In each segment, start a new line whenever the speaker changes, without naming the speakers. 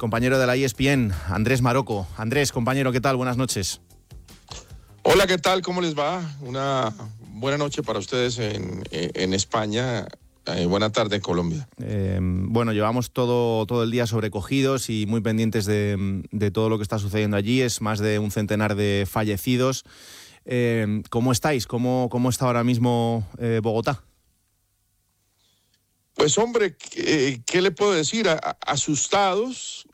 compañero de la ESPN, Andrés Marocco. Andrés, compañero, ¿qué tal? Buenas noches.
Hola, ¿qué tal? ¿Cómo les va? Una buena noche para ustedes en España. Buena tarde en Colombia.
Bueno, llevamos todo el día sobrecogidos y muy pendientes de todo lo que está sucediendo allí. Es más de un centenar de fallecidos. ¿Cómo estáis? ¿Cómo está ahora mismo Bogotá?
Pues hombre, ¿qué le puedo decir? Asustados,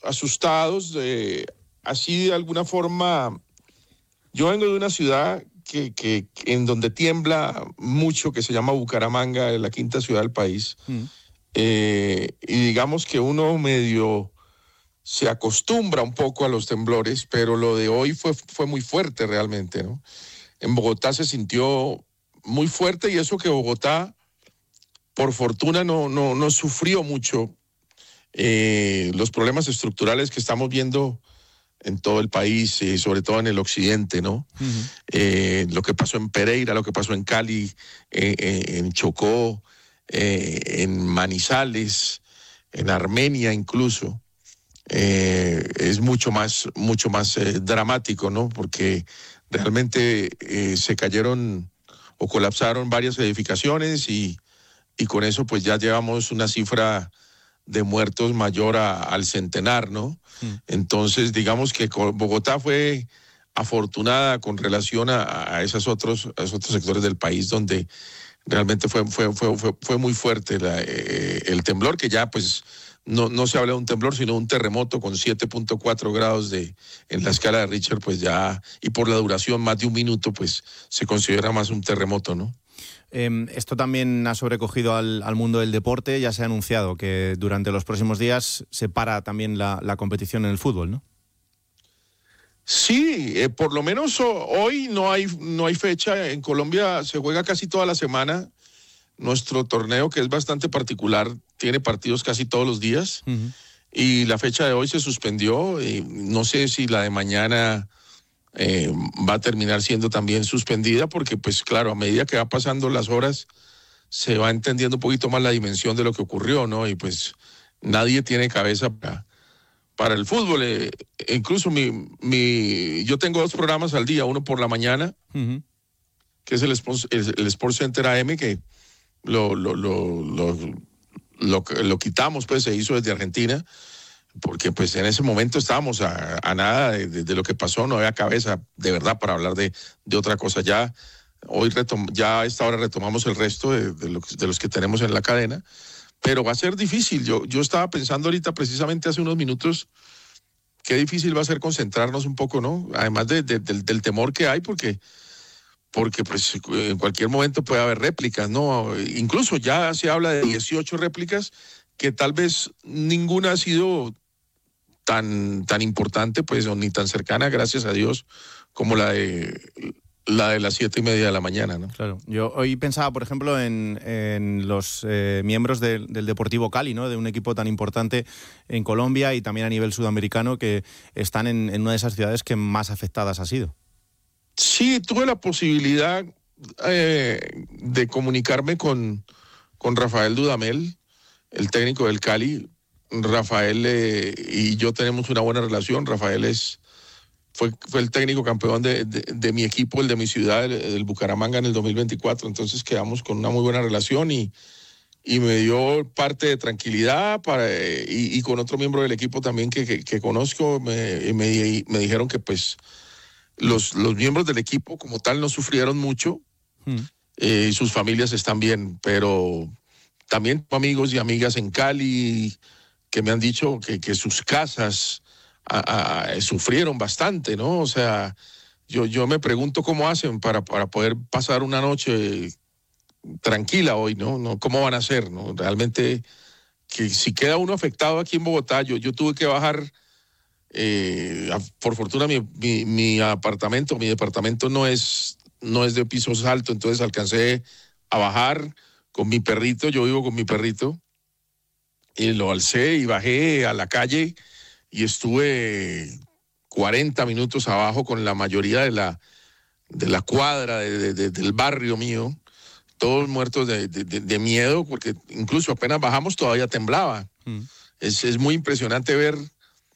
así de alguna forma. Yo vengo de una ciudad que en donde tiembla mucho, que se llama Bucaramanga, la quinta ciudad del país. Y digamos que uno medio se acostumbra un poco a los temblores, pero lo de hoy fue muy fuerte realmente, ¿no? En Bogotá se sintió muy fuerte, y eso que Bogotá, por fortuna, no sufrió mucho los problemas estructurales que estamos viendo en todo el país, sobre todo en el occidente, ¿no? Lo que pasó en Pereira, lo que pasó en Cali, en Chocó, en Manizales, en Armenia incluso, es mucho más dramático, ¿no? Porque realmente se cayeron o colapsaron varias edificaciones, y con eso pues ya llevamos una cifra de muertos mayor al centenar, ¿no? Entonces, digamos que Bogotá fue afortunada con relación a esos otros sectores del país donde realmente fue muy fuerte el temblor, que ya pues no se habla de un temblor, sino un terremoto con 7.4 grados en la escala de Richter, pues ya, y por la duración más de un minuto, pues se considera más un terremoto, ¿no?
Esto también ha sobrecogido al mundo del deporte. Ya se ha anunciado que durante los próximos días se para también la competición en el fútbol, ¿no?
Sí, por lo menos hoy no hay fecha. En Colombia se juega casi toda la semana. Nuestro torneo, que es bastante particular, tiene partidos casi todos los días. Y la fecha de hoy se suspendió. No sé si la de mañana va a terminar siendo también suspendida, porque pues claro, a medida que va pasando las horas se va entendiendo un poquito más la dimensión de lo que ocurrió, ¿no? Y pues nadie tiene cabeza para el fútbol. Incluso yo tengo 2 programas al día, uno por la mañana, que es el Sports Center AM, que lo quitamos, pues se hizo desde Argentina, porque pues en ese momento estábamos a nada de lo que pasó, no había cabeza de verdad para hablar de otra cosa. Ya hoy ya a esta hora retomamos el resto de los que tenemos en la cadena, pero va a ser difícil. Yo estaba pensando ahorita, precisamente hace unos minutos, qué difícil va a ser concentrarnos un poco, ¿no? Además del temor que hay, porque pues en cualquier momento puede haber réplicas, ¿no? Incluso ya se habla de 18 réplicas, que tal vez ninguna ha sido tan importante, pues, o ni tan cercana, gracias a Dios, como la de las 7:30 de la mañana, ¿no?
Claro. Yo hoy pensaba, por ejemplo, en los miembros del Deportivo Cali, ¿no? De un equipo tan importante en Colombia y también a nivel sudamericano, que están en una de esas ciudades que más afectadas ha sido.
Sí, tuve la posibilidad de comunicarme con Rafael Dudamel, el técnico del Cali. Rafael y yo tenemos una buena relación. Rafael fue el técnico campeón de mi equipo, el de mi ciudad, el Bucaramanga, en el 2024. Entonces quedamos con una muy buena relación, y me dio parte de tranquilidad y con otro miembro del equipo también que conozco, me dijeron que pues los miembros del equipo como tal no sufrieron mucho, y sus familias están bien, pero también amigos y amigas en Cali que me han dicho que sus casas sufrieron bastante, ¿no? O sea, yo me pregunto cómo hacen para poder pasar una noche tranquila hoy, ¿no? ¿Cómo van a hacer, no? Realmente, que si queda uno afectado aquí en Bogotá, yo tuve que bajar, por fortuna mi departamento no es de pisos altos, entonces alcancé a bajar con mi perrito. Yo vivo con mi perrito, y lo alcé y bajé a la calle, y estuve 40 minutos abajo con la mayoría de la cuadra del barrio mío, todos muertos de miedo, porque incluso apenas bajamos todavía temblaba. Es muy impresionante ver